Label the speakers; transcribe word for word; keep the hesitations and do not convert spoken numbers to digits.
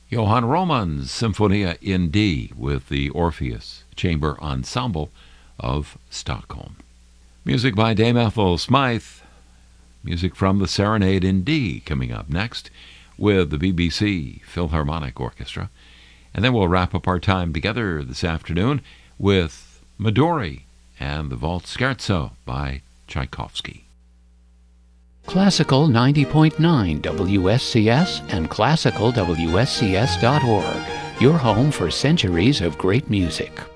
Speaker 1: Johann Romann's Symphonia in D with the Orpheus Chamber Ensemble of Stockholm. Music by Dame Ethel Smythe. Music from the Serenade in D coming up next with the B B C Philharmonic Orchestra. And then we'll wrap up our time together this afternoon with Midori and the Waltz Scherzo by Tchaikovsky.
Speaker 2: Classical ninety point nine W S C S and classical W S C S dot org, your home for centuries of great music.